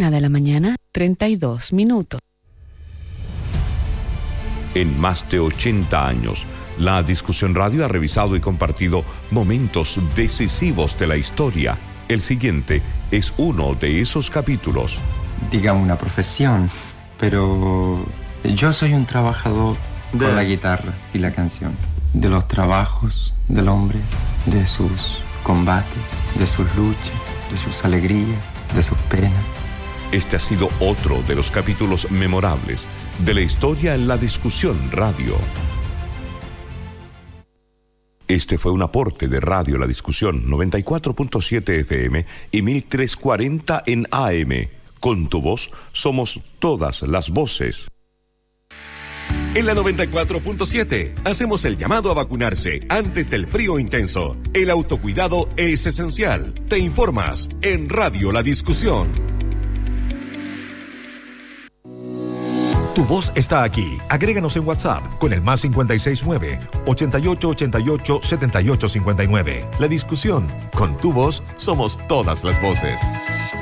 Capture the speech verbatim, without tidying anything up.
Una de la mañana, treinta y dos minutos. En más de ochenta años, La Discusión Radio ha revisado y compartido momentos decisivos de la historia. El siguiente es uno de esos capítulos. Digamos una profesión, pero yo soy un trabajador de con la guitarra y la canción. De los trabajos del hombre, de sus combates, de sus luchas, de sus alegrías, de sus penas. Este ha sido otro de los capítulos memorables de la historia en La Discusión Radio. Este fue un aporte de Radio La Discusión noventa y cuatro punto siete F M y mil trescientos cuarenta en A M. Con tu voz somos todas las voces. En la noventa y cuatro punto siete hacemos el llamado a vacunarse antes del frío intenso. El autocuidado es esencial. Te informas en Radio La Discusión. Tu voz está aquí. Agréganos en WhatsApp con el más cinco seis nueve, ochenta y ocho ochenta y ocho, setenta y ocho cincuenta y nueve. La Discusión. Con tu voz somos todas las voces.